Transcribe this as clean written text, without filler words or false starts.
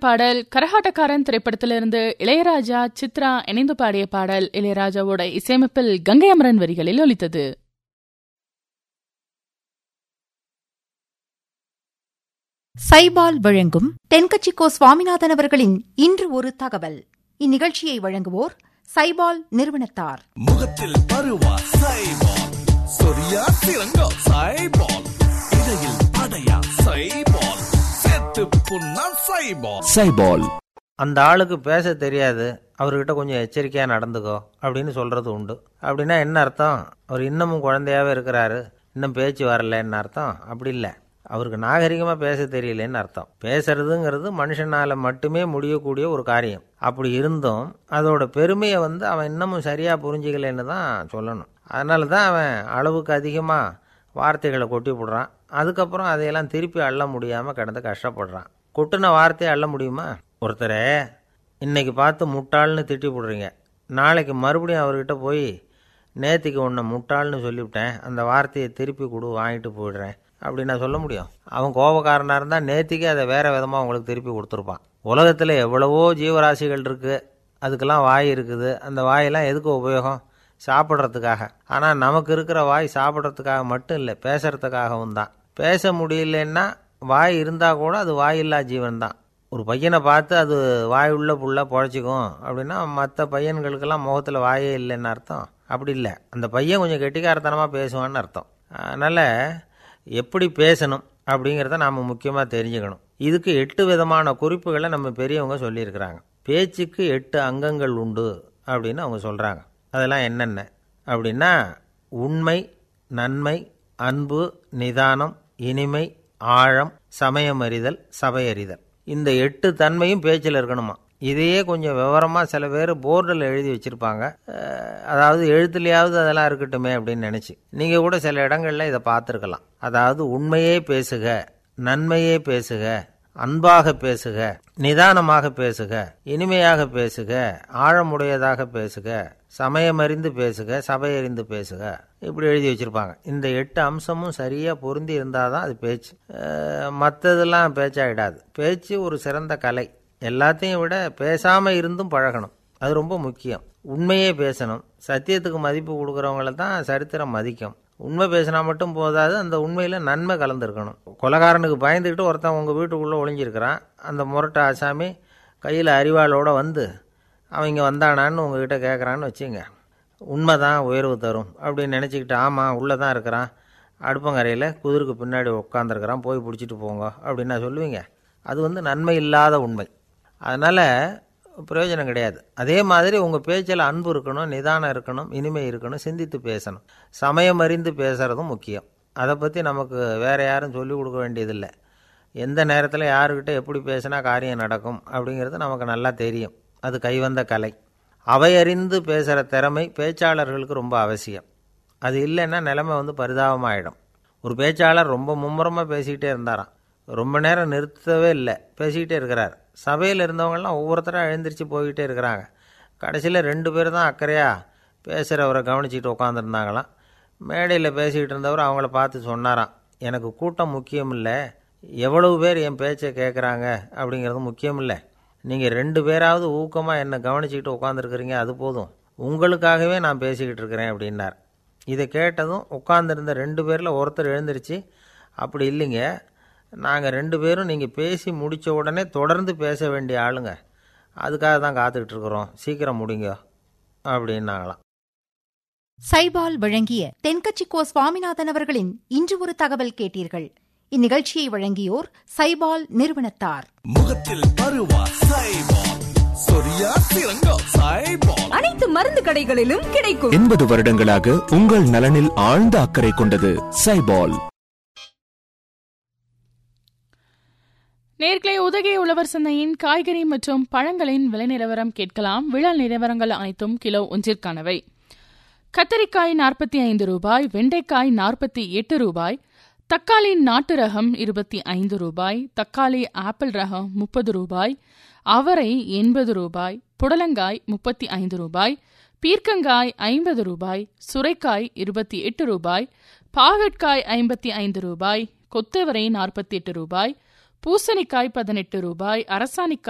பாடல் கரகாட்டக்காரன் திரைப்படத்திலிருந்து இளையராஜா சித்ரா இணைந்து பாடிய பாடல் இளையராஜாவோட இசையமைப்பில் கங்கை அமரன் வரிகளில் ஒலித்தது. சைபால் வழங்கும் தென்கட்சிக்கோ சுவாமிநாதன் அவர்களின் இன்று ஒரு தகவல். இந்நிகழ்ச்சியை வழங்குவோர் சைபால் நிறுவனத்தார். முகத்தில் பருவா சைபால், சொரியா சிறங்கா சைபால், இடையில் அடையா சைபால், செத்து புண்ணா சைபால். சைபால். அந்த ஆளுக்கு பேச தெரியாது, அவர்கிட்ட கொஞ்சம் எச்சரிக்கையா நடந்துக்கோ அப்படின்னு சொல்றது உண்டு. அப்படின்னா என்ன அர்த்தம்? அவர் இன்னமும் குழந்தையாவே இருக்கிறாரு, இன்னும் பேச்சு வரலன்னு அர்த்தம்? அப்படி இல்லை, அவருக்கு நாகரிகமாக பேச தெரியலன்னு அர்த்தம். பேசுறதுங்கிறது மனுஷனால் மட்டுமே முடியக்கூடிய ஒரு காரியம். அப்படி இருந்தும் அதோட பெருமையை அவன் இன்னமும் சரியாக புரிஞ்சிக்கலன்னு தான் சொல்லணும். அதனால தான் அவன் அளவுக்கு அதிகமாக வார்த்தைகளை கொட்டி போடுறான். அதுக்கப்புறம் அதையெல்லாம் திருப்பி அள்ள முடியாமல் கிடந்து கஷ்டப்படுறான். கொட்டின வார்த்தையை அள்ள முடியுமா? ஒருத்தரை இன்னைக்கு பார்த்து முட்டாள்னு திட்டி போடுறீங்க, நாளைக்கு மறுபடியும் அவர்கிட்ட போய் நேற்றுக்கு உன்னை முட்டாள்னு சொல்லிவிட்டேன், அந்த வார்த்தையை திருப்பி கொடு, வாங்கிட்டு போயிடுறேன் அப்படின்னு நான் சொல்ல முடியும்? அவன் கோபக்காரனாக இருந்தால் நேற்றுக்கே அதை வேறு விதமாக உங்களுக்கு திருப்பி கொடுத்துருப்பான். உலகத்தில் எவ்வளவோ ஜீவராசிகள் இருக்குது, அதுக்கெல்லாம் வாய் இருக்குது. அந்த வாயெல்லாம் எதுக்கு உபயோகம்? சாப்பிட்றதுக்காக. ஆனால் நமக்கு இருக்கிற வாய் சாப்பிட்றதுக்காக மட்டும் இல்லை, பேசுறதுக்காகவும் தான். பேச முடியலன்னா வாய் இருந்தால் கூட அது வாயில்லா ஜீவன் தான். ஒரு பையனை பார்த்து அது வாய் உள்ள புள்ள பொழைச்சிக்கும் அப்படின்னா மற்ற பையன்களுக்கெல்லாம் முகத்தில் வாயே இல்லைன்னு அர்த்தம்? அப்படி இல்லை, அந்த பையன் கொஞ்சம் கெட்டிக்காரத்தனமாக பேசுவான்னு அர்த்தம். அதனால் எப்படி பேசணும் அப்படிங்கிறத நாம் முக்கியமாக தெரிஞ்சுக்கணும். இதுக்கு 8 விதமான குறிப்புகளை நம்ம பெரியவங்க சொல்லியிருக்கிறாங்க. பேச்சுக்கு 8 அங்கங்கள் உண்டு அப்படின்னு அவங்க சொல்கிறாங்க. அதெல்லாம் என்னென்ன அப்படின்னா, உண்மை, நன்மை, அன்பு, நிதானம், இனிமை, ஆழம், சமயமறிதல், சபையறிதல். இந்த 8 தன்மையும் பேச்சில் இருக்கணுமா. இதையே கொஞ்சம் விவரமாக சில பேர் போர்டில் எழுதி வச்சுருப்பாங்க. அதாவது எழுத்துலையாவது அதெல்லாம் இருக்கட்டுமே அப்படின்னு நினச்சி நீங்கள் கூட சில இடங்களில் இதை பார்த்துருக்கலாம். அதாவது உண்மையே பேசுக, நன்மையே பேசுக, அன்பாக பேசுக, நிதானமாக பேசுக, இனிமையாக பேசுக, ஆழமுடையதாக பேசுக, சமயமறிந்து பேசுக, சபையறிந்து பேசுக, இப்படி எழுதி வச்சுருப்பாங்க. இந்த 8 அம்சமும் சரியாக பொருந்தி இருந்தால் தான் அது பேச்சு. மற்றதெல்லாம் பேச்சாகிடாது. பேச்சு ஒரு சிறந்த கலை. எல்லாத்தையும் விட பேசாமல் இருந்தும் பழகணும், அது ரொம்ப முக்கியம். உண்மையே பேசணும். சத்தியத்துக்கு மதிப்பு கொடுக்குறவங்கள தான் சரித்திரம் மதிக்கும். உண்மை பேசினா மட்டும் போதாது, அந்த உண்மையில் நன்மை கலந்துருக்கணும். கொலைகாரனுக்கு பயந்துக்கிட்டு ஒருத்தன் உங்கள் வீட்டுக்குள்ளே ஒளிஞ்சிருக்கிறான். அந்த முரட்டை ஆசாமி கையில் அறிவாளோடு அவங்க வந்தானான்னு உங்ககிட்ட கேட்குறான்னு வச்சுங்க. உண்மை தான் உயர்வு தரும் அப்படின்னு நினச்சிக்கிட்டு, ஆமாம் உள்ளே தான் இருக்கிறான், அடுப்பங்கரையில் குதிருக்கு பின்னாடி உட்காந்துருக்கிறான், போய் பிடிச்சிட்டு போங்க அப்படின்னா சொல்லுவீங்க? அது நன்மை இல்லாத உண்மை. அதனால் பிரயோஜனம் கிடையாது. அதே மாதிரி உங்கள் பேச்சில் அன்பு இருக்கணும், நிதானம் இருக்கணும், இனிமை இருக்கணும், சிந்தித்து பேசணும். சமயம் அறிந்து பேசுகிறதும் முக்கியம். அதை பற்றி நமக்கு வேறு யாரும் சொல்லிக் கொடுக்க வேண்டியதில்லை. எந்த நேரத்தில் யாருக்கிட்ட எப்படி பேசினா காரியம் நடக்கும் அப்படிங்கிறது நமக்கு நல்லா தெரியும். அது கைவந்த கலை. அவையறிந்து பேசுகிற திறமை பேச்சாளர்களுக்கு ரொம்ப அவசியம். அது இல்லைன்னா நிலைமை பரிதாபமாகிடும். ஒரு பேச்சாளர் ரொம்ப மும்முரமாக பேசிக்கிட்டே இருந்தாராம். ரொம்ப நேரம் நிறுத்தவே இல்லை, பேசிக்கிட்டே இருக்கிறார். சபையில் இருந்தவங்கெல்லாம் ஒவ்வொருத்தராக எழுந்திரிச்சு போய்கிட்டே இருக்கிறாங்க. கடைசியில் 2 பேர் தான் அக்கறையாக பேசுகிறவரை கவனிச்சிட்டு உட்காந்துருந்தாங்களாம். மேடையில் பேசிக்கிட்டு இருந்தவர் அவங்கள பார்த்து சொன்னாராம், எனக்கு கூட்டம் முக்கியம் இல்லை, எவ்வளவு பேர் என் பேச்சை கேட்குறாங்க அப்படிங்கிறது முக்கியம் இல்லை. நீங்கள் 2 பேராவது ஊக்கமாக என்னை கவனிச்சிக்கிட்டு உட்காந்துருக்குறீங்க, அது போதும். உங்களுக்காகவே நான் பேசிக்கிட்டு இருக்கிறேன் அப்படின்னார். இதை கேட்டதும் உட்காந்துருந்த 2 பேரில் ஒருத்தர் எழுந்திரிச்சு, அப்படி இல்லைங்க, நாங்கள் 2 பேரும் நீங்கள் பேசி முடித்த உடனே தொடர்ந்து பேச வேண்டிய ஆளுங்க, அதுக்காக தான் காத்துக்கிட்டு இருக்கிறோம், சீக்கிரம் முடிங்க அப்படின்னாங்களாம். சைபால் வழங்கிய தென்கட்சிக்கோ சுவாமிநாதன் அவர்களின் இன்று ஒரு தகவல் கேட்டீர்கள். இந்நிகழ்ச்சியை வழங்கியோர் சைபால் நிறுவனத்தார். முகத்தில் பருவா சைபால், சொரியா சிறங்கா சைபால், அனைத்து மருந்து கடைகளிலும் கிடைக்கும். 80 வருடங்களாக உங்கள் நலனில் ஆழ்ந்த அக்கறை கொண்டது சைபால். நேர்களை உதகை உழவர் சந்தையின் காய்கறி மற்றும் பழங்களின் விலை நிலவரம் கேட்கலாம். விழா நிலவரங்கள் அனைத்தும் கிலோ ஒன்றிற்கானவை. கத்தரிக்காய் 45 ரூபாய், வெண்டைக்காய் 48 ரூபாய், தக்காளி நாட்டு ரகம் 25 ரூபாய், தக்காளி ஆப்பிள் ரகம் 30 ரூபாய், அவரை 80 ரூபாய், புடலங்காய் 35 ரூபாய், பீர்க்கங்காய் 50 ரூபாய், சுரைக்காய் 28 ரூபாய், பாகற்காய் 55 ரூபாய், கொத்தவரை 48 ரூபாய், பூசணிக்காய் 18 ரூபாய், அரசாணிக்காய்